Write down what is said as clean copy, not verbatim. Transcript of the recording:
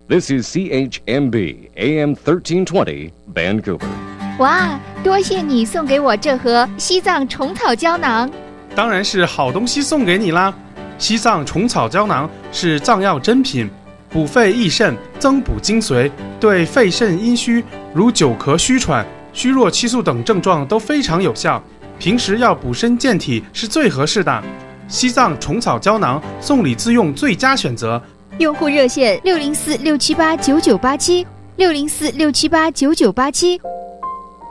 This is CHMB AM 1320 Vancouver. 哇，多谢你送给我这盒西藏虫草胶囊。 当然是好东西送给你啦！西藏虫草胶囊是藏药珍品，补肺益肾，增补精髓，对肺肾阴虚如久咳、虚喘、虚弱气肃等症状都非常有效。平时要补身健体是最合适的。西藏虫草胶囊送礼自用最佳选择。 用户热线：604-678-9987，604-678-9987。